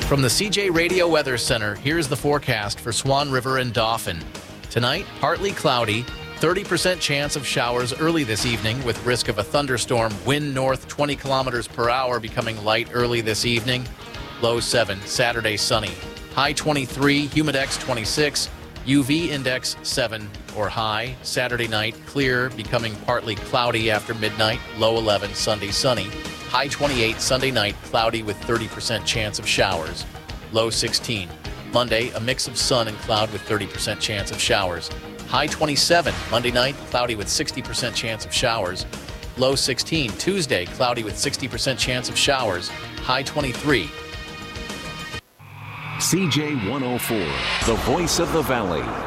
From the CJ Radio Weather Center, here's the forecast for Swan River and Dauphin. Tonight, partly cloudy, 30% chance of showers early this evening with risk of a thunderstorm. Wind north 20 kilometers per hour, becoming light early this evening. Low 7. Saturday, sunny. High 23, humidex 26, UV index 7 or high. Saturday night, clear, becoming partly cloudy after midnight. Low 11. Sunday, sunny. High 28, Sunday night, cloudy with 30% chance of showers. Low 16. Monday, a mix of sun and cloud with 30% chance of showers. High 27, Monday night, cloudy with 60% chance of showers. Low 16. Tuesday, cloudy with 60% chance of showers. High 23. CJ 104, the voice of the Valley.